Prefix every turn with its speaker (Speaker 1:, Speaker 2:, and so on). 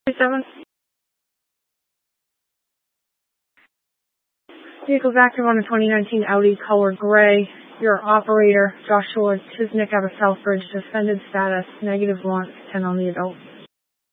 Speaker 1: 7. Vehicle's active on a 2019 Audi color gray. Your operator, Joshua Chisnick out of Southbridge, suspended status, -1, 10 on the adult.